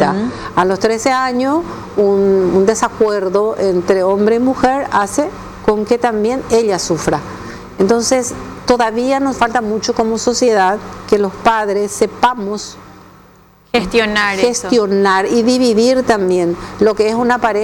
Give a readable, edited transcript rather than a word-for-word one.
chiquita. A los 13 años, un desacuerdo entre hombre y mujer hace con que también ella sufra. Entonces, todavía nos falta mucho como sociedad que los padres sepamos gestionar y dividir también lo que es una pareja.